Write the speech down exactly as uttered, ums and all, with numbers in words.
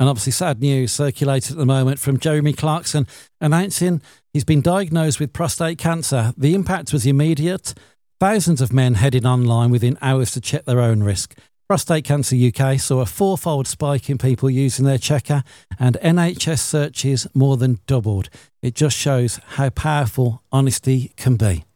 And obviously sad news circulated at the moment from Jeremy Clarkson announcing he's been diagnosed with prostate cancer. The impact was immediate. Thousands of men headed online within hours to check their own risk. Prostate Cancer U K saw a fourfold spike in people using their checker, and N H S searches more than doubled. It just shows how powerful honesty can be.